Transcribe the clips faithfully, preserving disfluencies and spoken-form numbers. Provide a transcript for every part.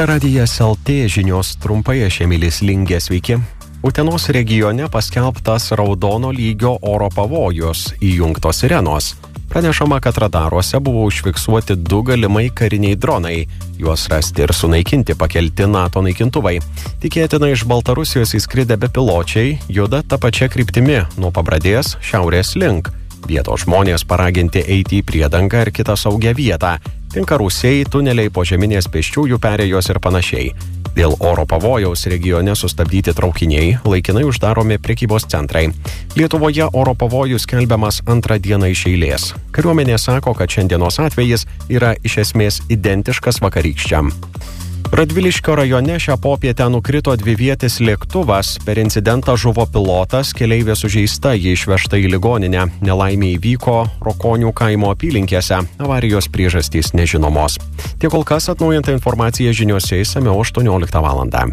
Čia radijas L T žinios trumpai, aš Emilis Lingė, sveiki. Utenos regione paskelbtas raudono lygio oro pavojus, įjungtos sirenos. Pranešama, kad radaruose buvo užfiksuoti du galimai kariniai dronai. Juos rasti ir sunaikinti pakelti NATO naikintuvai. Tikėtina, iš Baltarusijos įskridę bepiločiai juda tą pačią kryptimi nuo Pabradės šiaurės link. Vietos žmonės paraginti eiti į priedangą ir kitą saugią vietą. Tinka rūsiai, tuneliai, požeminės pėsčiųjų perėjos ir panašiai. Dėl oro pavojaus regione sustabdyti traukiniai, laikinai uždaromi prekybos centrai. Lietuvoje oro pavojus skelbiamas antrą dieną iš eilės. Kariuomenė sako, kad šiandienos atvejis yra iš esmės identiškas vakarykščiam. Radviliškio rajone šią popietę nukrito dvivietis lėktuvas. Per incidentą žuvo pilotas, keleivė sužeista, ji išvežta į ligoninę. Nelaimė įvyko Rokonių kaimo apylinkėse. Avarijos priežastys nežinomos. Tiek kol kas, atnaujinta informacija žiniose išsamiau aštuonioliktą valandą.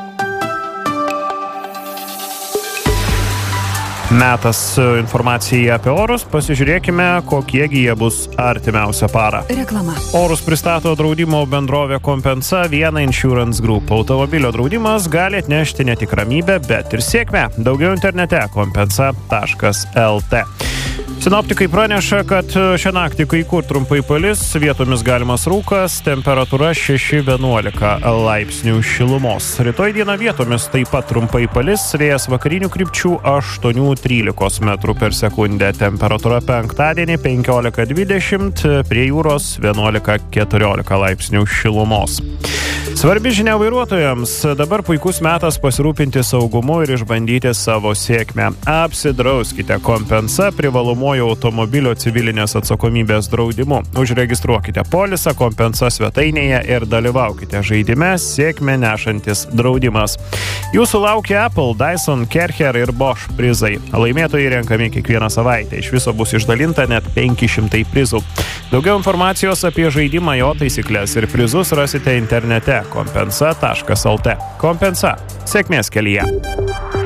Metas informacijai apie orus, pasižiūrėkime, kokiegi jie bus artimiausią parą. Reklama. Orus pristato draudimo bendrovė Compensa, Vienna Insurance Group. Automobilio draudimas gali atnešti ne tik ramybę, bet ir sėkmę. Daugiau internete compensa taškas el tė. Sinoptikai praneša, kad šią naktį kai kur trumpai palis, vietomis galimas rūkas, temperatūra šeši vienuolika laipsnių šilumos. Rytoj dieną vietomis taip pat trumpai palis, vėjas vakarinių krypčių aštuoni trylika metrų per sekundę. Temperatūra penktadienį penkiolika dvidešimt, prie jūros vienuolika keturiolika laipsnių šilumos. Svarbi žinia vairuotojams, dabar puikus metas pasirūpinti saugumu ir išbandyti savo sėkmę. Apsidrauskite Compensa privalomuoju automobilio civilinės atsakomybės draudimu. Užregistruokite polisą Compensa svetainėje ir dalyvaukite žaidime Sėkmę nešantis draudimas. Jūsų laukia Apple, Dyson, Kercher ir Bosch prizai. Laimėtojai renkami kiekvieną savaitę. Iš viso bus išdalinta net penki šimtai prizų. Daugiau informacijos apie žaidimą, jo taisyklės ir prizus rasite internete compensa taškas el tė. Compensa. Sėkmės kelyje.